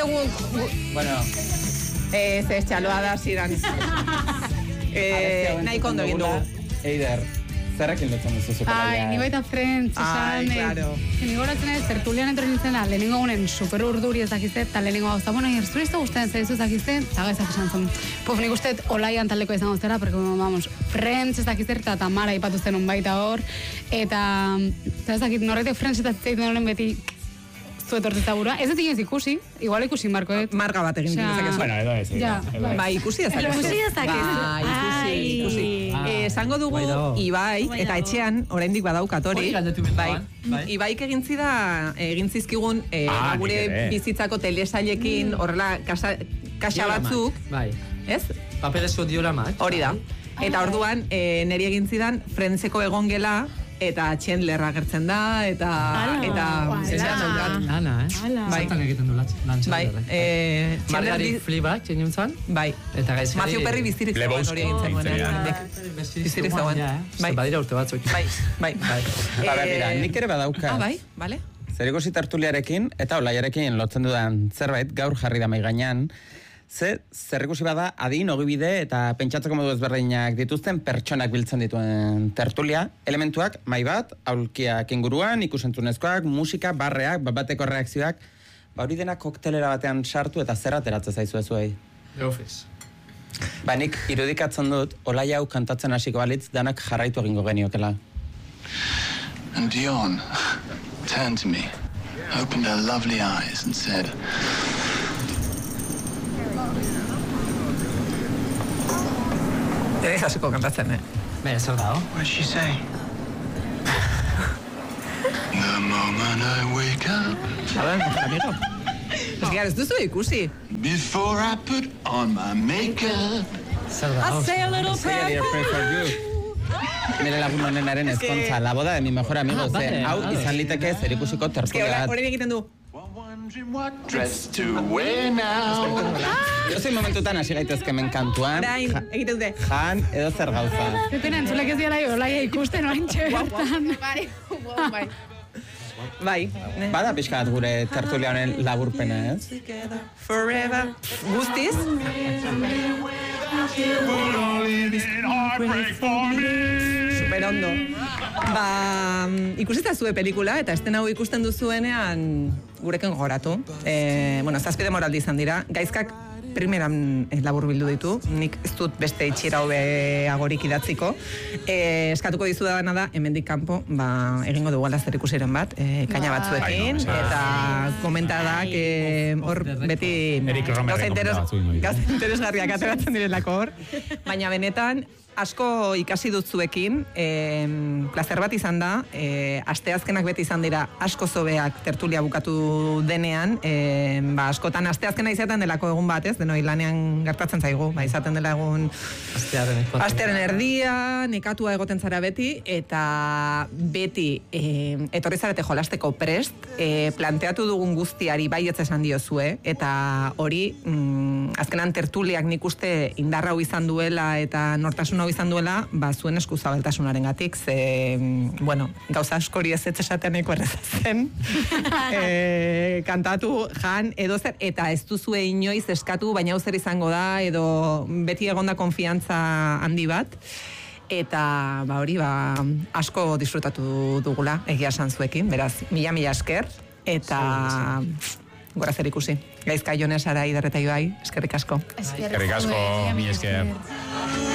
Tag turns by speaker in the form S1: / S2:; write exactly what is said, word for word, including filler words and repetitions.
S1: Bueno.
S2: Ez, ez, txaloa da, zidan. Nahi kondo egin dugu.
S1: Eider, zerrekin lotzen duzu zuko laia?
S3: Ai, ni baita Friends, esan...
S2: Ai, claro.
S3: Ni goratzen ez, tertulian entro nintzen da, lehenengo gunen super urduri ez dakizte, eta lehenengo gauza, bueno, erzurista guztien zaizu ez dakizte, eta gaizak esan zen. Pues nik usteet olaian taldeko izango zera, porque, vamos, Friends ez dakizte, eta Tamara ipatu zen un baita hor, eta, eta ez dakit, norretek Friends eta zitzen honen beti, zuet horteta burua. Ez dut inoiz ikusi, igual ikusi marko, et.
S2: Marga bat egin dezakezu.
S1: Bueno, edo ez.
S3: Ja,
S2: bai, ikusi dezakezu.
S3: Ikusi dezakezu.
S2: Bai, ikusi, ikusi. Esango dugu Ibai, eta etxean, oraindik badaukat hori. Bai, Ibaik egin zida, egin zizkigun, gure bizitzako telesailekin, horrela, kaxa batzuk.
S4: Bai.
S2: Ez?
S4: Paperezko dioramak.
S2: Hori da. Eta orduan, neri egin zidan, Friendseko egongela, eta Chandler agertzen da, eta... eta etxean daukat.
S4: Lana, eh? Zertan egiten du lan Chandler.
S2: Bai.
S4: Margari Fleabag, txenion zan?
S2: Bai.
S4: Eta gaizkari...
S2: Matthew Perry biztirik zagoen hori egin zen. Biztirik zagoen. Bai.
S4: Badira urte batzuk.
S2: Bai, bai.
S1: Bara, mira, nik ere badauka.
S2: Ah, bai, bale.
S1: Zer ikusi tertuliarekin, eta olaiarekin lotzen dudan zerbait, gaur jarri da mai gainean, Ze, zer ikusi bada, adin, ogibide eta pentsatzeko modu ezberdinak dituzten pertsonak biltzen dituen tertulia, elementuak, mai bat, aulkiak inguruan, ikusentzunezkoak, musika, barreak, bateko reakzioak, ba hori dena koktelera batean sartu eta zer ateratzen zaizu ezuei.
S4: The Office.
S1: Ba nik irudikatzen dut, olai hau kantatzen hasiko balitz, danak jarraitu egingo geniokela.
S5: And Dion turned to me, opened her lovely eyes and said...
S2: Ez hasiko kantatzen, eh?
S4: Baina, zer dago?
S5: What did she say? The moment I wake up.
S2: Hala, amigo. Ez gara, ez duzu ikusi.
S5: Before I put on my makeup.
S4: Zer dago?
S3: I say a little prayer
S1: for you. Nire lagun honenaren ezkontza, la boda de mi mejor amigo, ze hau izan liteke zer ikusiko tertulia bat.
S2: Horren egiten du.
S5: What dress to wear now?
S1: Yo soy momentutan hasi gaitezke men kantuan.
S2: Orain, egiten dute.
S1: Jan, edo zer gauza.
S3: Zepena, entzulek ez diala olaia ikusten oain txertan.
S2: Bai, bai. Bai.
S1: Bada pixka bat gure tertulia honen laburpena, ez?
S2: Forever. Guztiz? Super ondo. Ba, ikusita zue pelikula, eta esten hau ikusten duzuenean gurekin gogoratu. E, bueno, zazpide moraldi izan dira. Gaizkak primeran labur bildu ditu. Nik ez dut beste itxiera hobeagorik idatziko. E, eskatuko dizu da da, hemendik kanpo, ba, egingo dugu aldazer ikusiren bat, e, kaina batzuekin, eta komentadak hor beti gauza interesgarriak ateratzen direlako hor. Baina benetan, asko ikasi dut zuekin, eh, plazer bat izan da, eh, asteazkenak beti izan dira asko zobeak tertulia bukatu denean, eh, ba, askotan asteazkena izaten delako egun bat, ez, denoi lanean gertatzen zaigu, ba, izaten dela egun astearen erdia, nekatua egoten zara beti, eta beti eh, etorri zarete jolasteko prest, eh, planteatu dugun guztiari baietz esan diozue, eta hori, mm, azkenan tertuliak nik uste indarra hau izan duela eta nortasun izan duela, ba, zuen eskuzabaltasunaren gatik, ze, bueno, gauza askori ez ez esateneko erreza zen, e, kantatu, jan, edo zer, eta ez duzue inoiz eskatu, baina hau zer izango da, edo beti egonda konfiantza handi bat, eta, ba, hori, ba, asko disfrutatu dugula, egia esan zuekin, beraz, mila mila esker, eta... Gora zer ikusi. Gaizka Jones, Ara, Ider eta Ibai, eskerrik asko.
S6: Eskerrik asko, mi esker.